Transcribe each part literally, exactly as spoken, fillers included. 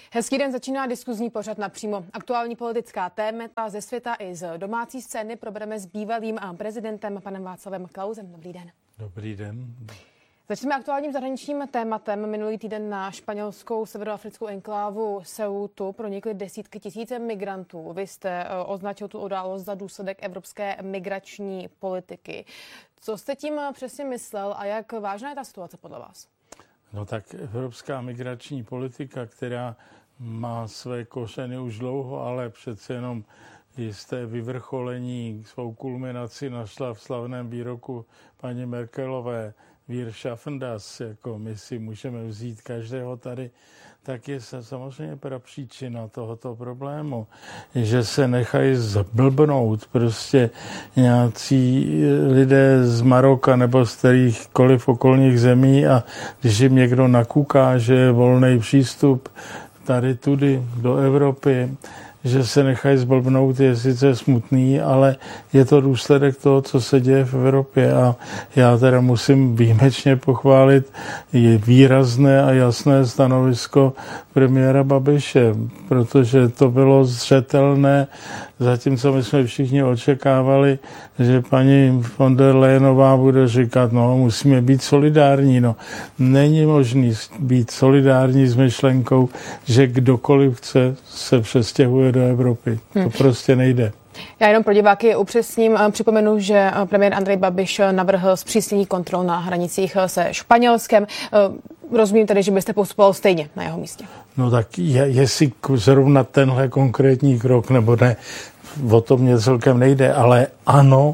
Hezký den, začíná diskuzní pořad Napřímo. Aktuální politická témata ze světa i z domácí scény probereme s bývalým prezidentem panem Václavem Klausem. Dobrý den. Dobrý den. Začneme aktuálním zahraničním tématem. Minulý týden na španělskou severoafrickou enklávu Ceutu pronikly desítky tisíc migrantů. Vy jste označil tu událost za důsledek evropské migrační politiky. Co jste tím přesně myslel a jak vážná je ta situace podle vás? No tak evropská migrační politika, která má své kořeny už dlouho, ale přece jenom jisté vyvrcholení, svou kulminaci našla v slavném výroku paní Merkelové Wir schaffen das, jako my si můžeme vzít každého tady, tak je samozřejmě prapříčina tohoto problému, že se nechají zblbnout prostě nějací lidé z Maroka nebo z kterýchkoliv okolních zemí a když jim někdo nakuká, že je volný přístup tady tudy do Evropy, že se nechají zblbnout, je sice smutný, ale je to důsledek toho, co se děje v Evropě. A já teda musím výjimečně pochválit je výrazné a jasné stanovisko premiéra Babiše, protože to bylo zřetelné, zatímco my jsme všichni očekávali, že paní von der Leyenová bude říkat, no musíme být solidární. No, není možný být solidární s myšlenkou, že kdokoliv chce, se přestěhuje do Evropy. To hmm. prostě nejde. Já jenom pro diváky upřesním, připomenu, že premiér Andrej Babiš navrhl zpřísnění kontrol na hranicích se Španělskem. Rozumím tedy, že byste postupoval stejně na jeho místě. No tak je, jestli zrovna tenhle konkrétní krok nebo ne, o tom mě celkem nejde, ale ano,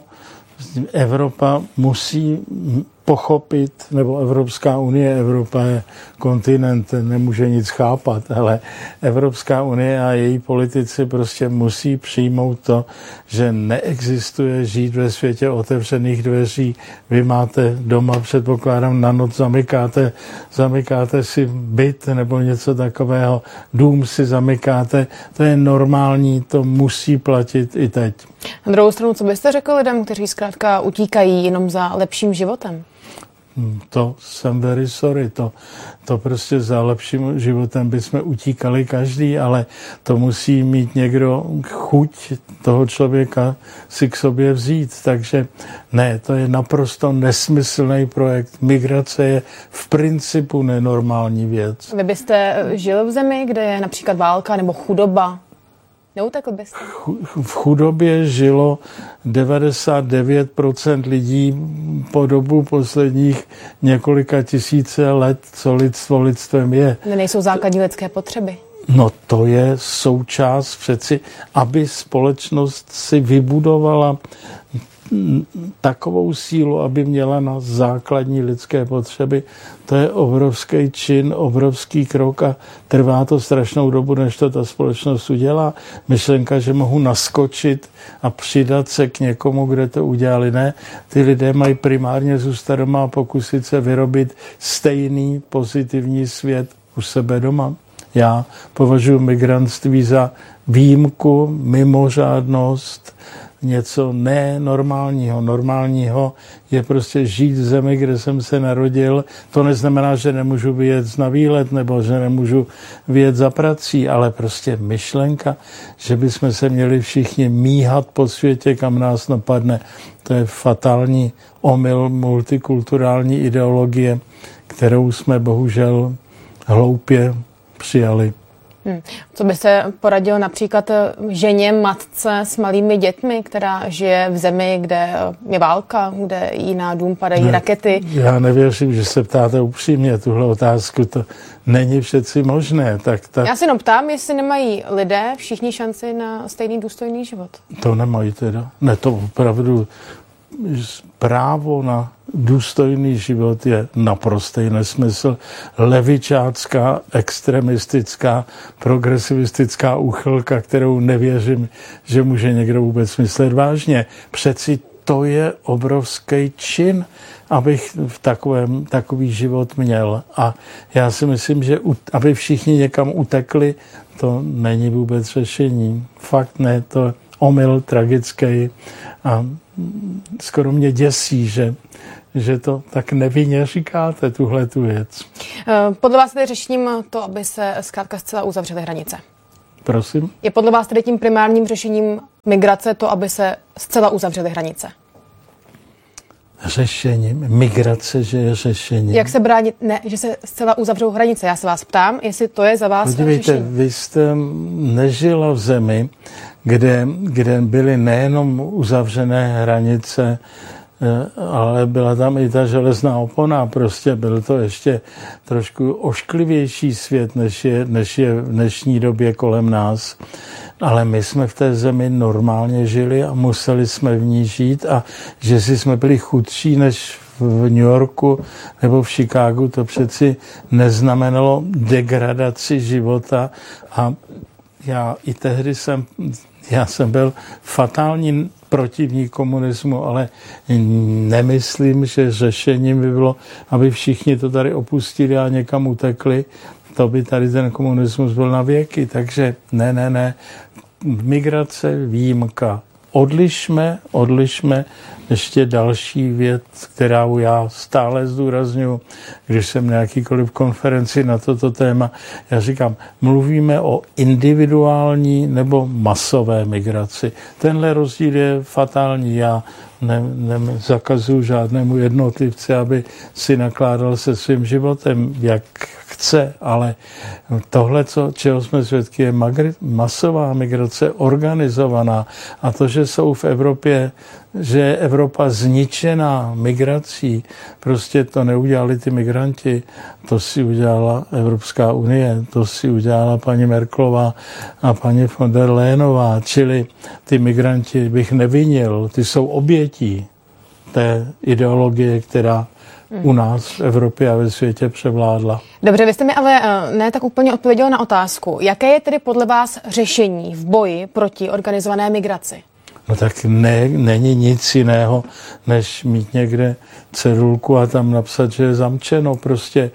Evropa musí pochopit, nebo Evropská unie, Evropa je kontinent, nemůže nic chápat, ale Evropská unie a její politici prostě musí přijmout to, že neexistuje žít ve světě otevřených dveří. Vy máte doma, předpokládám, na noc zamykáte, zamykáte si byt nebo něco takového, dům si zamykáte, to je normální, to musí platit i teď. Na druhou stranu, co byste řekl lidem, kteří zkrátka utíkají jenom za lepším životem? To jsem very sorry, to, to prostě za lepším životem bychom utíkali každý, ale to musí mít někdo chuť toho člověka si k sobě vzít, takže ne, to je naprosto nesmyslný projekt. Migrace je v principu nenormální věc. Vy byste žil v zemi, kde je například válka nebo chudoba? Neutekl byste? V chudobě žilo devadesát devět procent lidí po dobu posledních několika tisíce let, co lidstvo lidstvem je. Nejsou základní lidské potřeby. No to je součást přeci, aby společnost si vybudovala takovou sílu, aby měla na základní lidské potřeby. To je obrovský čin, obrovský krok a trvá to strašnou dobu, než to ta společnost udělá. Myšlenka, že mohu naskočit a přidat se k někomu, kde to udělali, ne. Ty lidé mají primárně zůstat doma a pokusit se vyrobit stejný pozitivní svět u sebe doma. Já považuji migrantství za výjimku, mimořádnost, něco nenormálního. Normálního je prostě žít v zemi, kde jsem se narodil. To neznamená, že nemůžu vyjet na výlet nebo že nemůžu vyjet za prací, ale prostě myšlenka, že bychom se měli všichni míhat po světě, kam nás napadne. To je fatální omyl multikulturální ideologie, kterou jsme bohužel hloupě přijali. Hmm. Co byste poradil například ženě, matce s malými dětmi, která žije v zemi, kde je válka, kde jí na dům padají ne, rakety? Já nevěřím, že se ptáte upřímně tuhle otázku. To není přeci možné. Tak ta... Já si jenom ptám, jestli nemají lidé všichni šanci na stejný důstojný život. To nemají teda. Ne, to opravdu právo na důstojný život je naprostý nesmysl. Levičácká, extremistická, progresivistická úchylka, kterou nevěřím, že může někdo vůbec myslet vážně. Přeci to je obrovský čin, abych v takovém, takový život měl. A já si myslím, že aby všichni někam utekli, to není vůbec řešení. Fakt ne, to je omyl tragický a skoro mě děsí, že že to tak nevinně říkáte, tuhle tu věc. Podle vás tedy řešením to, aby se zkrátka zcela uzavřely hranice? Prosím? Je podle vás tedy tím primárním řešením migrace to, aby se zcela uzavřely hranice? Řešením? Migrace, že je řešením? Jak se bránit? Ne, že se zcela uzavřou hranice. Já se vás ptám, jestli to je za vás Podívejte, řešení. Vy jste nežila v zemi, kde, kde byly nejenom uzavřené hranice, ale byla tam i ta železná opona. Prostě byl to ještě trošku ošklivější svět, než je, než je v dnešní době kolem nás. Ale my jsme v té zemi normálně žili a museli jsme v ní žít a že si jsme byli chudší než v New Yorku nebo v Chicagu, to přeci neznamenalo degradaci života. A já i tehdy jsem, já jsem byl fatální protivník komunismu, ale nemyslím, že řešením by bylo, aby všichni to tady opustili a někam utekli. To by tady ten komunismus byl na věky. Takže ne, ne, ne. Migrace, výjimka. Odlišme, odlišme ještě další věc, kterou já stále zdůrazňuji, když jsem na jakýkoliv konferenci na toto téma. Já říkám, mluvíme o individuální nebo masové migraci. Tenhle rozdíl je fatální. Já ne, ne, zakazuju žádnému jednotlivci, aby si nakládal se svým životem, jak chce, ale tohle, co, čeho jsme svědky, je magri, masová migrace, organizovaná. A to, že jsou v Evropě, že je Evropa zničená migrací, prostě to neudělali ty migranti, to si udělala Evropská unie, to si udělala paní Merkelová a paní von der Leyenová, čili ty migranti bych nevinil, ty jsou obětí té ideologie, která u nás v Evropě a ve světě převládla. Dobře, vy jste mi ale ne tak úplně odpověděl na otázku. Jaké je tedy podle vás řešení v boji proti organizované migraci? No tak ne, není nic jiného, než mít někde cedulku a tam napsat, že je zamčeno. Prostě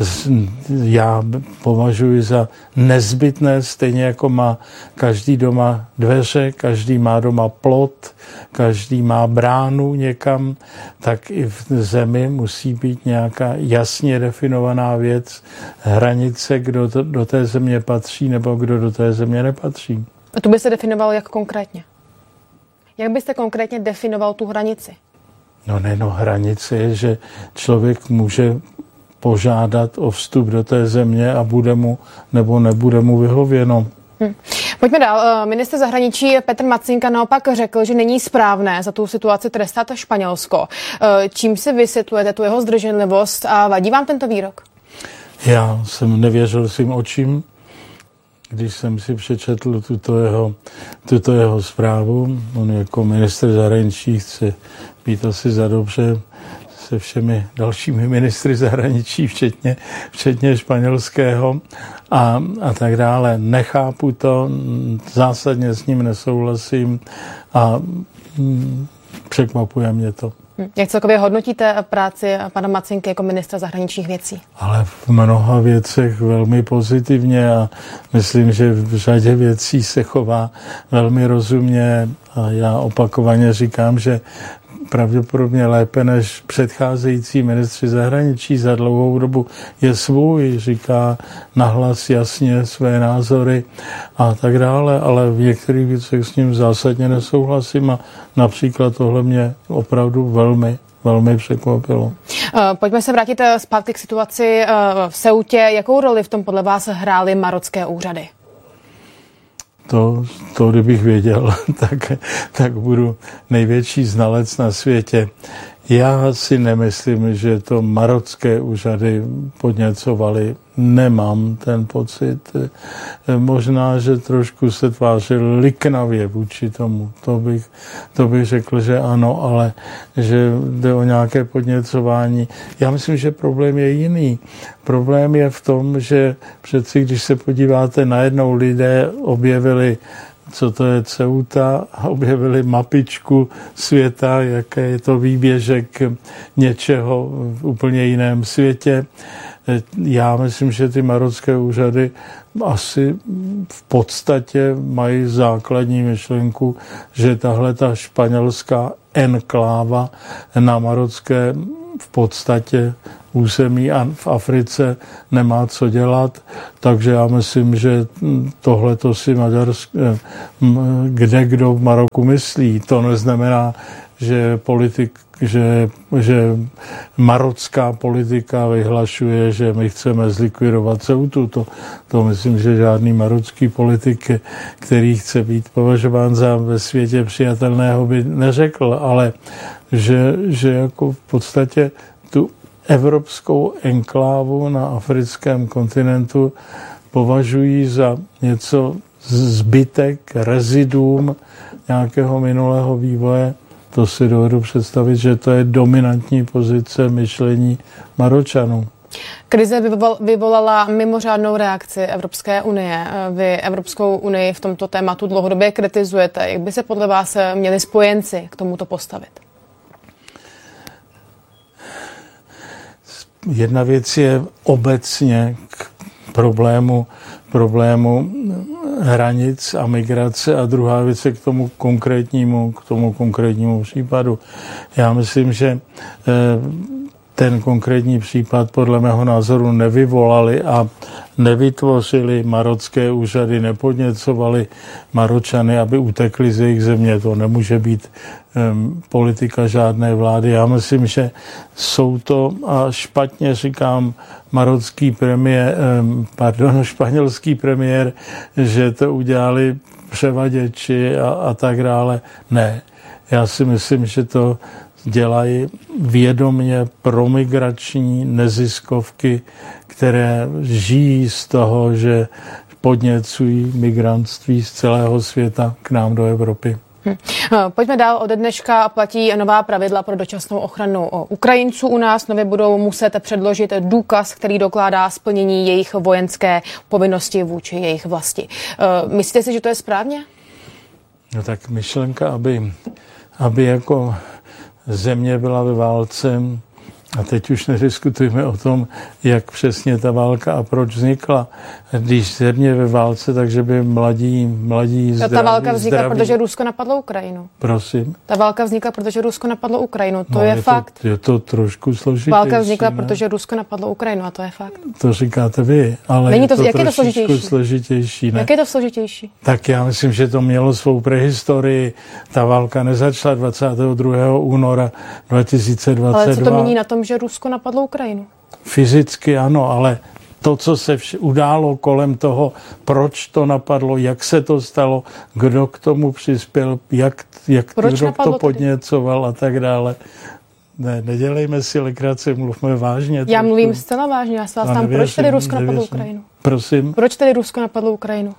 já považuji za nezbytné, stejně jako má každý doma dveře, každý má doma plot, každý má bránu někam, tak i v zemi musí být nějaká jasně definovaná věc, hranice, kdo to, do té země patří nebo kdo do té země nepatří. A tu by se definoval jak konkrétně? Jak byste konkrétně definoval tu hranici? No ne, no hranice je, že člověk může požádat o vstup do té země a bude mu nebo nebude mu vyhověno. Hm. Pojďme dál. Ministr zahraničí Petr Matsinka naopak řekl, že není správné za tu situaci trestat Španělsko. Čím si vysvětlujete tu jeho zdrženlivost a vadí vám tento výrok? Já jsem nevěřil svým očím, když jsem si přečetl tuto jeho, tuto jeho zprávu. On jako ministr zahraničí chce být asi za dobře se všemi dalšími ministry zahraničí, včetně, včetně španělského a, a tak dále. Nechápu to, zásadně s ním nesouhlasím a mm, překvapuje mě to. Jak celkově hodnotíte práci pana Matsinky jako ministra zahraničních věcí? Ale v mnoha věcech velmi pozitivně a myslím, že v řadě věcí se chová velmi rozumně a já opakovaně říkám, že pravděpodobně lépe než předcházející ministři zahraničí za dlouhou dobu je svůj, říká nahlas jasně své názory a tak dále, ale v některých věcech s ním zásadně nesouhlasím a například tohle mě opravdu velmi, velmi překvapilo. Pojďme se vrátit zpátky k situaci v Ceutě. Jakou roli v tom podle vás hrály marocké úřady? To, to kdybych věděl, tak, tak budu největší znalec na světě. Já si nemyslím, že to marocké úřady podněcovaly. Nemám ten pocit. Možná, že trošku se tvářil liknavě vůči tomu. To bych, to bych řekl, že ano, ale že jde o nějaké podněcování. Já myslím, že problém je jiný. Problém je v tom, že přeci, když se podíváte, najednou lidé objevili, co to je Ceuta, a objevili mapičku světa, jaké je to výběžek něčeho v úplně jiném světě. Já myslím, že ty marocké úřady asi v podstatě mají základní myšlenku, že tahle ta španělská enkláva na marocké v podstatě území a v Africe nemá co dělat. Takže já myslím, že tohle to si Maďarsko, kde kdo v Maroku myslí. To neznamená, že politik, že, že marocká politika vyhlašuje, že my chceme zlikvidovat Ceutu. To, to myslím, že žádný marocký politik, který chce být považován za ve světě přijatelného, by neřekl, ale že, že jako v podstatě tu evropskou enklávu na africkém kontinentu považují za něco zbytek, reziduum nějakého minulého vývoje. To si dovedu představit, že to je dominantní pozice myšlení Maročanů. Krize vyvolala mimořádnou reakci Evropské unie. Vy Evropskou unii v tomto tématu dlouhodobě kritizujete. Jak by se podle vás měli spojenci k tomuto postavit? Jedna věc je obecně k problému, problému hranic a migrace a druhá věc je k tomu konkrétnímu, k tomu konkrétnímu případu. Já myslím, že ten konkrétní případ podle mého názoru nevyvolali a nevytvořili marocké úřady, nepodněcovali Maročany, aby utekli z jejich země. To nemůže být um, politika žádné vlády. Já myslím, že jsou to, a špatně říkám, marocký premiér, um, pardon, španělský premiér, že to udělali převaděči a, a tak dále. Ne, já si myslím, že to dělají vědomě promigrační neziskovky, které žijí z toho, že podněcují migrantství z celého světa k nám do Evropy. Hm. Pojďme dál. Ode dneška platí nová pravidla pro dočasnou ochranu Ukrajinců u nás. Nově budou muset předložit důkaz, který dokládá splnění jejich vojenské povinnosti vůči jejich vlasti. Myslíte si, že to je správně? No tak myšlenka, aby, aby jako země byla ve válce, a teď už nediskutujeme o tom, jak přesně ta válka a proč vznikla. Když země ve válce, takže by mladí, mladí zdraví... Ta válka vznikla, zdraví... protože Rusko napadlo Ukrajinu. Prosím? Ta válka vznikla, protože Rusko napadlo Ukrajinu. To no, je, je fakt. To, je to trošku složitější. Válka vznikla, ne? protože Rusko napadlo Ukrajinu a to je fakt. To říkáte vy, ale Není to, je to jak je to složitější? složitější? složitější ne? Jak je to složitější? Tak já myslím, že to mělo svou prehistorii. Ta válka nezačala dvacátého druhého února dva tisíce dvacet dva. Ale co to mění na tom, že Rusko napadlo Ukrajinu? Fyzicky ano, ale to, co se vš- událo kolem toho, proč to napadlo, jak se to stalo, kdo k tomu přispěl, jak, jak kdo to podněcoval a tak dále. Ne, nedělejme si legraci, mluvme vážně. Já trošku. mluvím zcela vážně, já se vás tam, proč tedy Rusko napadlo nevěřím. Ukrajinu? Prosím? Proč tedy Rusko napadlo Ukrajinu?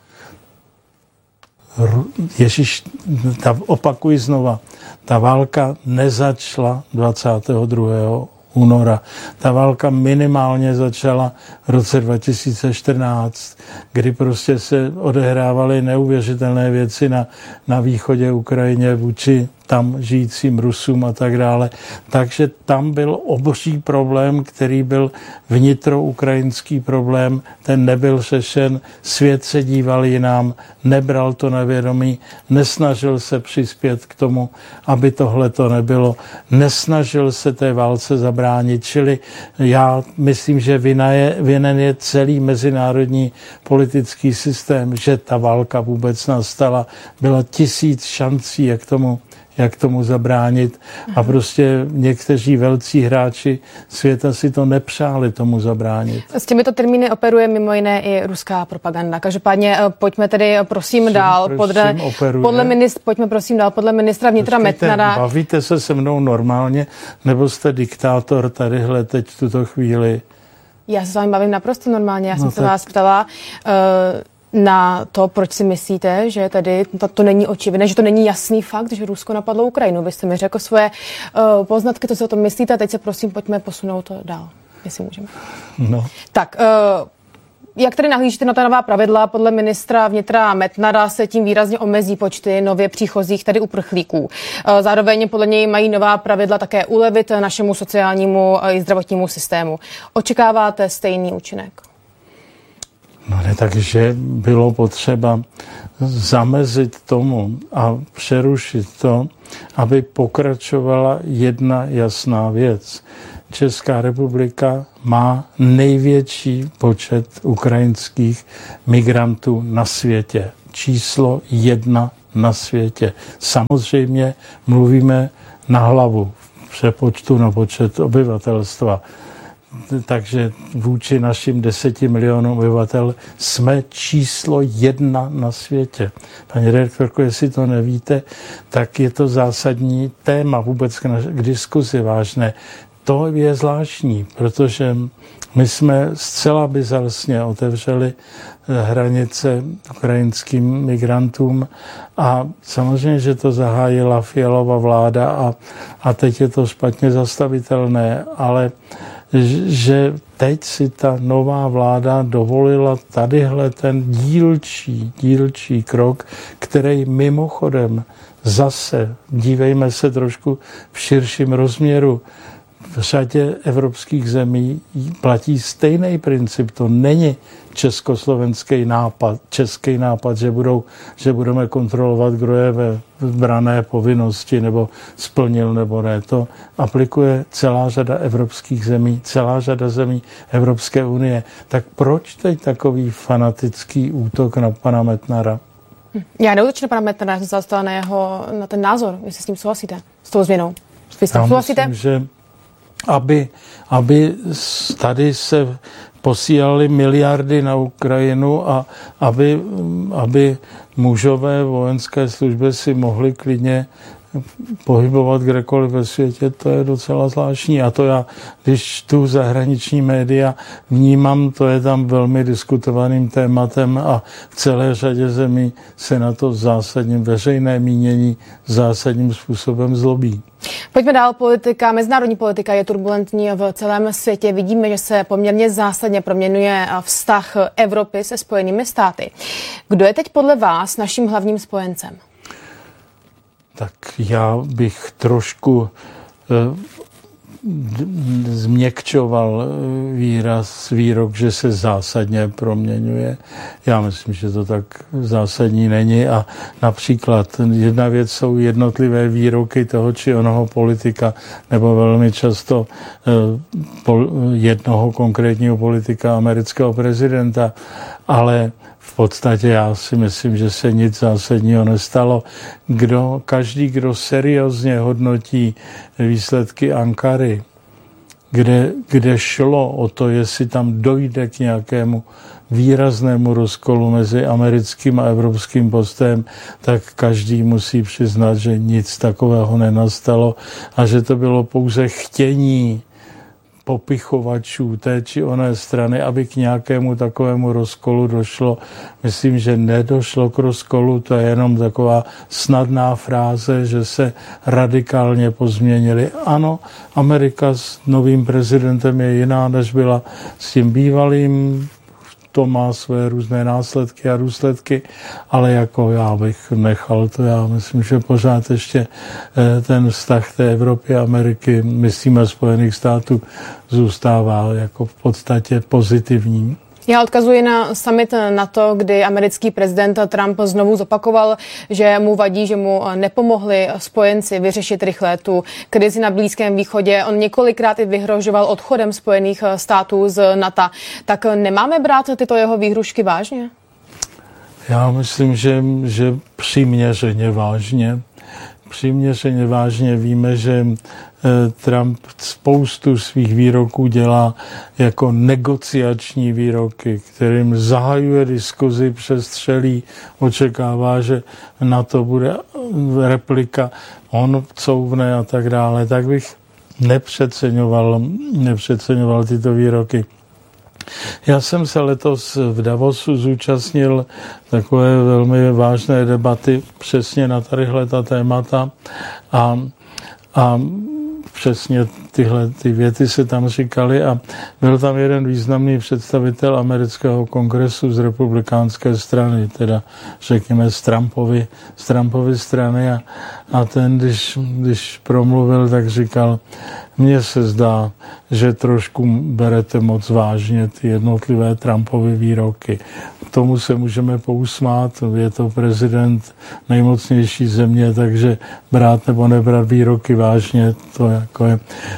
Ježíš, ta, opakuji znova, ta válka nezačala dvacátého druhého února. Ta válka minimálně začala v roce dva tisíce čtrnáct, kdy prostě se odehrávaly neuvěřitelné věci na, na východě Ukrajině vůči tam žijícím Rusům a tak dále. Takže tam byl obří problém, který byl vnitroukrajinský problém, ten nebyl řešen, svět se díval jinam, nebral to na vědomí, nesnažil se přispět k tomu, aby tohle to nebylo, nesnažil se té válce zabránit, čili já myslím, že vina je, vinen je celý mezinárodní politický systém, že ta válka vůbec nastala. Byla tisíc šancí, jak tomu jak tomu zabránit. A prostě někteří velcí hráči světa si to nepřáli tomu zabránit. S těmito termíny operuje mimo jiné i ruská propaganda. Každopádně pojďme tedy prosím Čím, dál. Podle, podle ministr, pojďme prosím dál. Podle ministra vnitra Metnara. Bavíte se se mnou normálně, nebo jste diktátor tadyhle teď v tuto chvíli? Já se s vámi bavím naprosto normálně. Já jsem no se tak... vás ptala... Uh, na to, proč si myslíte, že tady to, to není očividné, že to není jasný fakt, že Rusko napadlo Ukrajinu. Vy jste mi řekl svoje uh, poznatky, to si o tom myslíte, a teď se prosím pojďme posunout to dál, jestli můžeme. No. Tak, uh, jak tedy nahlížíte na ta nová pravidla? Podle ministra vnitra Metnara se tím výrazně omezí počty nově příchozích, tedy uprchlíků. Uh, zároveň podle něj mají nová pravidla také ulevit našemu sociálnímu i zdravotnímu systému. Očekáváte stejný účinek? No ne, takže bylo potřeba zamezit tomu a přerušit to, aby pokračovala jedna jasná věc. Česká republika má největší počet ukrajinských migrantů na světě. Číslo jedna na světě. Samozřejmě mluvíme na hlavu v přepočtu na počet obyvatelstva. Takže vůči našim deseti milionům obyvatel jsme číslo jedna na světě. Paní redaktorko, jestli to nevíte, tak je to zásadní téma vůbec k, naš- k diskuzi vážné. To je zvláštní, protože my jsme zcela bizarně otevřeli hranice ukrajinským migrantům a samozřejmě, že to zahájila Fialova vláda a, a teď je to špatně zastavitelné, ale že teď si ta nová vláda dovolila tadyhle ten dílčí, dílčí krok, který mimochodem zase, dívejme se trošku v širším rozměru, v řadě evropských zemí platí stejný princip. To není československý nápad, český nápad, že, budou, že budeme kontrolovat, kdo je ve branné povinnosti nebo splnil nebo ne. To aplikuje celá řada evropských zemí, celá řada zemí Evropské unie. Tak proč teď takový fanatický útok na pana Metnara? Já neútočím na pana Metnara, já jsem se dostala na, jeho, na ten názor, jestli s tím souhlasíte, s tou změnou. Vy s tím souhlasíte? Myslím, že aby, aby tady se posílali miliardy na Ukrajinu a aby, aby mužové vojenské služby si mohli klidně pohybovat kdekoliv ve světě, to je docela zvláštní. A to já, když tu zahraniční média vnímám, to je tam velmi diskutovaným tématem a v celé řadě zemí se na to zásadním veřejné mínění zásadním způsobem zlobí. Pojďme dál. Politika, mezinárodní politika je turbulentní v celém světě. Vidíme, že se poměrně zásadně proměňuje vztah Evropy se Spojenými státy. Kdo je teď podle vás naším hlavním spojencem? Tak já bych trošku eh, změkčoval výraz, výrok, že se zásadně proměňuje. Já myslím, že to tak zásadní není a například jedna věc jsou jednotlivé výroky toho či onoho politika nebo velmi často eh, jednoho konkrétního politika amerického prezidenta, ale v podstatě já si myslím, že se nic zásadního nestalo. Kdo, každý, kdo seriózně hodnotí výsledky Ankary, kde, kde šlo o to, jestli tam dojde k nějakému výraznému rozkolu mezi americkým a evropským postojem, tak každý musí přiznat, že nic takového nenastalo a že to bylo pouze chtění popichovačů té či oné strany, aby k nějakému takovému rozkolu došlo. Myslím, že nedošlo k rozkolu, to je jenom taková snadná fráze, že se radikálně pozměnili. Ano, Amerika s novým prezidentem je jiná, než byla s tím bývalým. To má své různé následky a důsledky, ale jako já bych nechal to. Já myslím, že pořád ještě ten vztah té Evropy a Ameriky, myslíme Spojených států, zůstává jako v podstatě pozitivní. Já odkazuji na summit NATO, kdy americký prezident Trump znovu zopakoval, že mu vadí, že mu nepomohli spojenci vyřešit rychle tu krizi na Blízkém východě. On několikrát i vyhrožoval odchodem Spojených států z NATO. Tak nemáme brát tyto jeho výhrušky vážně? Já myslím, že, že přiměřeně vážně. Přiměřeně vážně víme, že Trump spoustu svých výroků dělá jako negociační výroky, kterým zahajuje diskuzi, přestřelí, očekává, že na to bude replika, on couvne a tak dále. Tak bych nepřeceňoval, nepřeceňoval tyto výroky. Já jsem se letos v Davosu zúčastnil takové velmi vážné debaty přesně na tadyhle ta témata a, a přesně tyhle ty věty se tam říkaly a byl tam jeden významný představitel amerického kongresu z republikánské strany, teda řekněme z Trumpovy, z Trumpovy strany a, a ten, když, když promluvil, tak říkal, mně se zdá, že trošku berete moc vážně ty jednotlivé Trumpovy výroky. K tomu se můžeme pousmát, je to prezident nejmocnější země, takže brát nebo nebrat výroky vážně, to jako je.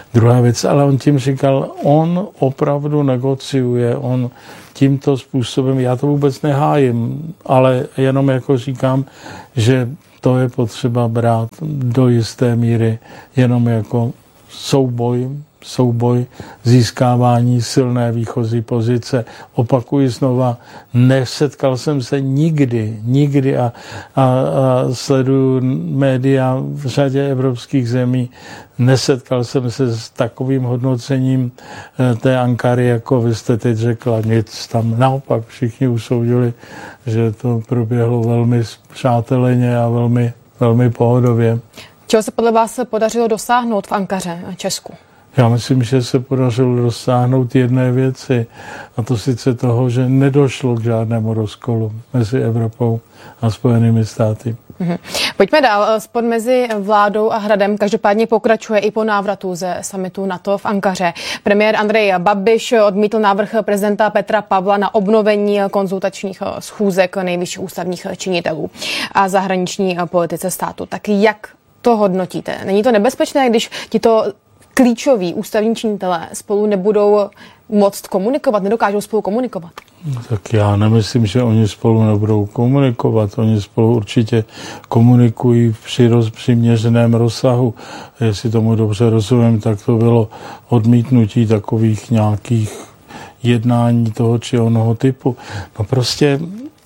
druhá věc. Ale on tím říkal, on opravdu negociuje, on tímto způsobem, já to vůbec nehájím, ale jenom jako říkám, že to je potřeba brát do jisté míry jenom jako souboj, souboj získávání silné výchozí pozice. Opakuji znova, nesetkal jsem se nikdy, nikdy a, a, a sleduju média v řadě evropských zemí, nesetkal jsem se s takovým hodnocením té Ankary, jako vy jste teď řekla, nic tam. Naopak všichni usoudili, že to proběhlo velmi přáteleně a velmi, velmi pohodově. Čeho se podle vás podařilo dosáhnout v Ankaře a Česku? Já myslím, že se podařilo dosáhnout jedné věci, a to sice toho, že nedošlo k žádnému rozkolu mezi Evropou a Spojenými státy. Mhm. Pojďme dál. Spor mezi vládou a Hradem každopádně pokračuje i po návratu ze summitu NATO v Ankaře. Premiér Andrej Babiš odmítl návrh prezidenta Petra Pavla na obnovení konzultačních schůzek nejvyšších ústavních činitelů a zahraniční politice státu. Tak jak to hodnotíte? Není to nebezpečné, když tito klíčoví ústavní činitelé spolu nebudou moct komunikovat, nedokážou spolu komunikovat? Tak já nemyslím, že oni spolu nebudou komunikovat. Oni spolu určitě komunikují při přiměřeném rozsahu. Jestli tomu dobře rozumím, tak to bylo odmítnutí takových nějakých jednání toho či onoho typu. No prostě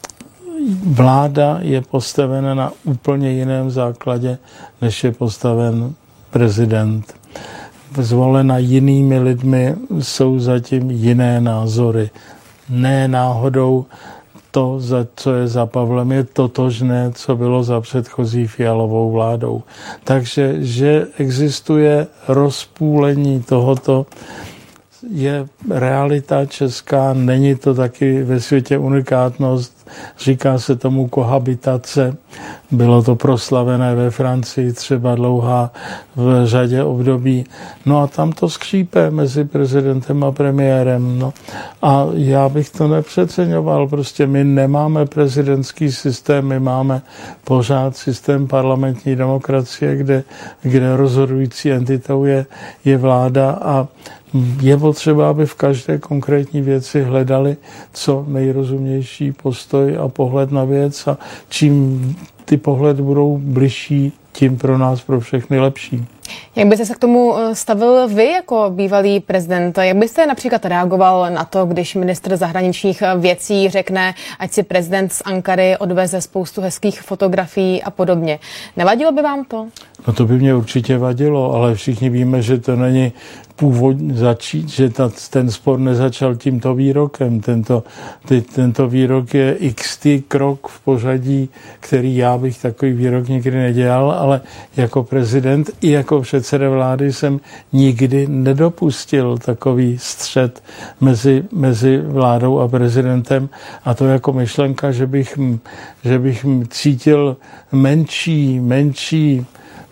vláda je postavena na úplně jiném základě, než je postaven prezident. Zvolena jinými lidmi, jsou zatím jiné názory. Ne náhodou to, za co je za Pavlem, je totožné, co bylo za předchozí Fialovou vládou. Takže, že existuje rozpůlení tohoto, je realita česká, není to taky ve světě unikátnost, říká se tomu kohabitace. Bylo to proslavené ve Francii třeba dlouhá v řadě období. No a tam to skřípe mezi prezidentem a premiérem. No. A já bych to nepřeceňoval. Prostě my nemáme prezidentský systém, my máme pořád systém parlamentní demokracie, kde, kde rozhodující entitou je, je vláda a je potřeba, aby v každé konkrétní věci hledali co nejrozumnější postoj a pohled na věc a čím ty pohledy budou bližší, tím pro nás, pro všechny lepší. Jak byste se k tomu stavil vy jako bývalý prezident? Jak byste například reagoval na to, když ministr zahraničních věcí řekne, ať si prezident z Ankary odveze spoustu hezkých fotografií a podobně? Nevadilo by vám to? No to by mě určitě vadilo, ale všichni víme, že to není původ začít, že ta, ten spor nezačal tímto výrokem. Tento, ty, tento výrok je xtý krok v pořadí, který já bych takový výrok nikdy nedělal, ale jako prezident i jako předseda vlády jsem nikdy nedopustil takový střet mezi, mezi vládou a prezidentem. A to jako myšlenka, že bych, že bych cítil menší, menší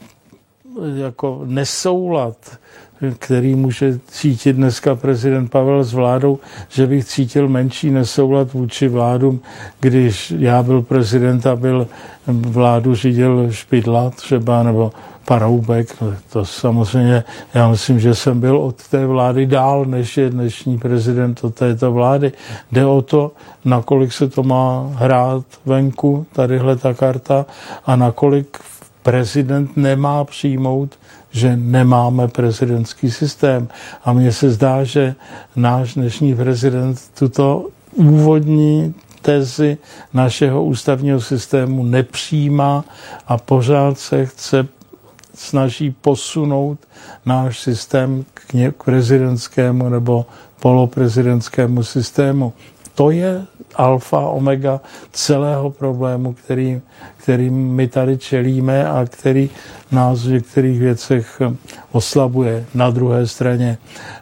jako nesoulad, který může cítit dneska prezident Pavel s vládou, že bych cítil menší nesoulad vůči vládům, když já byl prezident a byl vládu řídil Špidla třeba, nebo Paroubek. To samozřejmě, já myslím, že jsem byl od té vlády dál, než je dnešní prezident od této vlády. Jde o to, nakolik se to má hrát venku, tadyhle ta karta, a nakolik prezident nemá přijmout, že nemáme prezidentský systém. A mně se zdá, že náš dnešní prezident tuto úvodní tezi našeho ústavního systému nepřijímá a pořád se chce snaží posunout náš systém k, ně, k prezidentskému nebo poloprezidentskému systému. To je alfa, omega celého problému, který, který my tady čelíme a který nás v některých věcech oslabuje. Na druhé straně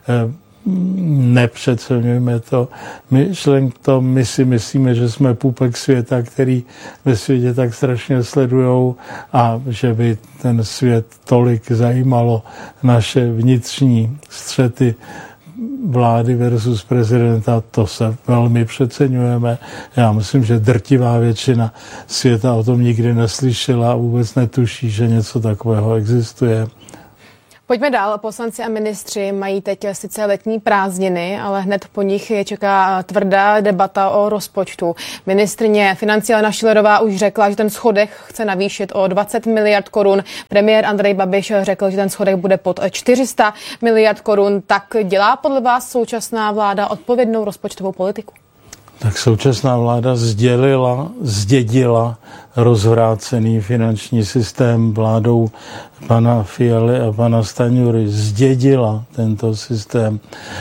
nepřeceňujeme to. Myšlenk to, my si myslíme, že jsme půpek světa, který ve světě tak strašně sledujou a že by ten svět tolik zajímalo naše vnitřní střety vlády versus prezidenta, to se velmi přeceňujeme. Já myslím, že drtivá většina světa o tom nikdy neslyšela a vůbec netuší, že něco takového existuje. Pojďme dál. Poslanci a ministři mají teď sice letní prázdniny, ale hned po nich je čeká tvrdá debata o rozpočtu. Ministryně financí Alena Schillerová už řekla, že ten schodek chce navýšit o dvacet miliard korun. Premiér Andrej Babiš řekl, že ten schodek bude pod čtyři sta miliard korun. Tak dělá podle vás současná vláda odpovědnou rozpočtovou politiku? Tak současná vláda sdělila, zdědila rozvrácený finanční systém vládou pana Fialy a pana Stanjury. Zdědila tento systém.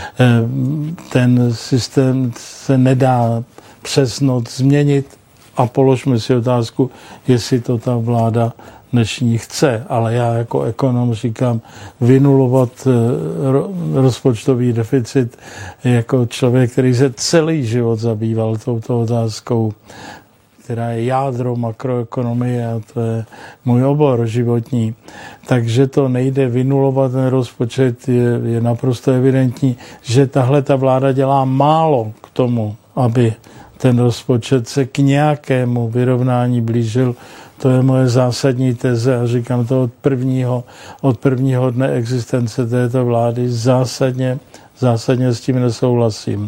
Ten systém se nedá přes noc změnit a položme si otázku, jestli to ta vláda dnešní chce, ale já jako ekonom říkám, vynulovat rozpočtový deficit jako člověk, který se celý život zabýval touto otázkou, která je jádro makroekonomie a to je můj obor životní. Takže to nejde vynulovat, ten rozpočet je, je naprosto evidentní, že tahle ta vláda dělá málo k tomu, aby ten rozpočet se k nějakému vyrovnání blížil. To je moje zásadní teze a říkám to od prvního, od prvního dne existence této vlády. Zásadně, zásadně s tím nesouhlasím.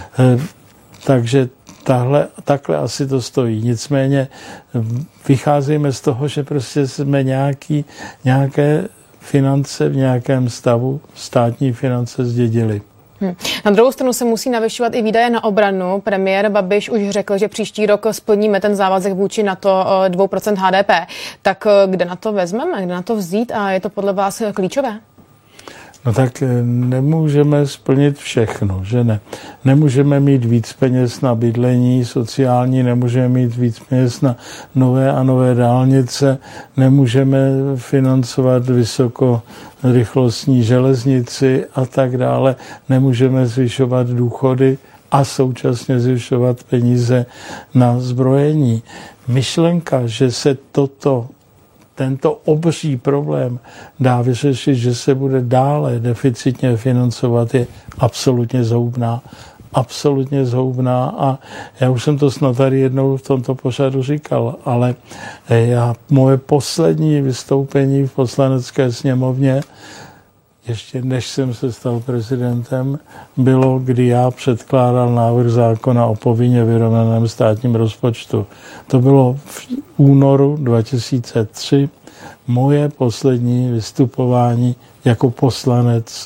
Takže tahle, takhle asi to stojí. Nicméně vycházíme z toho, že prostě jsme nějaký, nějaké finance v nějakém stavu, státní finance zdědili. Hmm. Na druhou stranu se musí navyšovat i výdaje na obranu. Premiér Babiš už řekl, že příští rok splníme ten závazek vůči NATO dvě procenta H D P. Tak kde na to vezmeme, kde na to vzít a je to podle vás klíčové? No tak nemůžeme splnit všechno, že ne? Nemůžeme mít víc peněz na bydlení sociální, nemůžeme mít víc peněz na nové a nové dálnice, nemůžeme financovat vysokorychlostní železnici a tak dále, nemůžeme zvyšovat důchody a současně zvyšovat peníze na zbrojení. Myšlenka, že se toto tento obří problém dá vyřešit, že se bude dále deficitně financovat, je absolutně zhoubná. Absolutně zhoubná a já už jsem to snad tady jednou v tomto pořadu říkal, ale já, moje poslední vystoupení v Poslanecké sněmovně, ještě než jsem se stal prezidentem, bylo, kdy já předkládal návrh zákona o povinně vyrovnaném státním rozpočtu. To bylo v únoru dva tisíce tři, moje poslední vystupování jako poslanec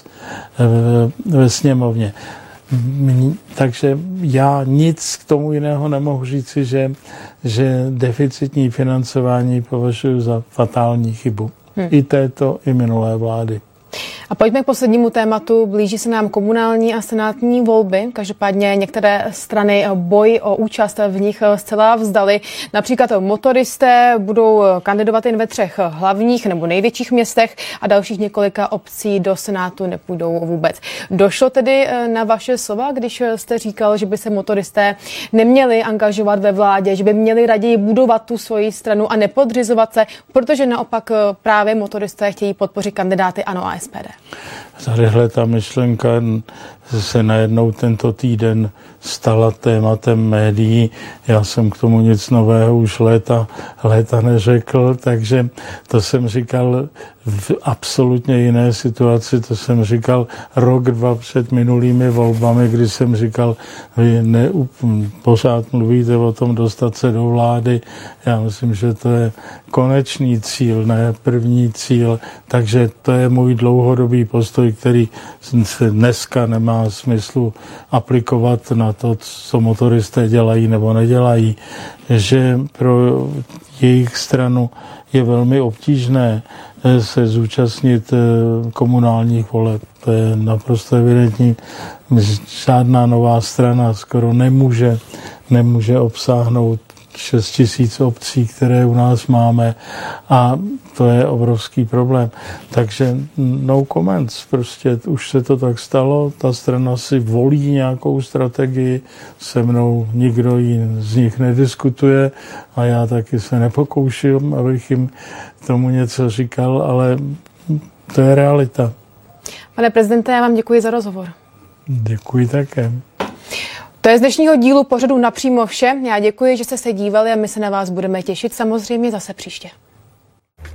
ve sněmovně. Takže já nic k tomu jiného nemohu říci, že, že deficitní financování považuji za fatální chybu. Hmm. I této, i minulé vlády. A pojďme k poslednímu tématu. Blíží se nám komunální a senátní volby. Každopádně některé strany boj o účast v nich zcela vzdali. Například motoristé budou kandidovat jen ve třech hlavních nebo největších městech a dalších několika obcí do Senátu nepůjdou vůbec. Došlo tedy na vaše slova, když jste říkal, že by se motoristé neměli angažovat ve vládě, že by měli raději budovat tu svoji stranu a nepodřizovat se, protože naopak právě motoristé chtějí podpořit kandidáty ANO a S P D. Tadyhle ta myšlenka se najednou tento týden stala tématem médií. Já jsem k tomu nic nového už léta, léta neřekl, takže to jsem říkal v absolutně jiné situaci. To jsem říkal rok, dva před minulými volbami, kdy jsem říkal, vy ne, pořád mluvíte o tom dostat se do vlády. Já myslím, že to je konečný cíl, ne první cíl. Takže to je můj dlouhodobý postoj, který se dneska nemá smyslu aplikovat na to, co motoristé dělají nebo nedělají. Že pro jejich stranu je velmi obtížné se zúčastnit komunálních voleb. To je naprosto evidentní. Žádná nová strana skoro nemůže, nemůže obsáhnout šest tisíc obcí, které u nás máme a to je obrovský problém. Takže no comments, prostě už se to tak stalo, ta strana si volí nějakou strategii, se mnou nikdo jí z nich nediskutuje a já taky se nepokouším, abych jim tomu něco říkal, ale to je realita. Pane prezidente, já vám děkuji za rozhovor. Děkuji také. To je z dnešního dílu pořadu Napřímo vše. Já děkuji, že jste se dívali a my se na vás budeme těšit samozřejmě zase příště.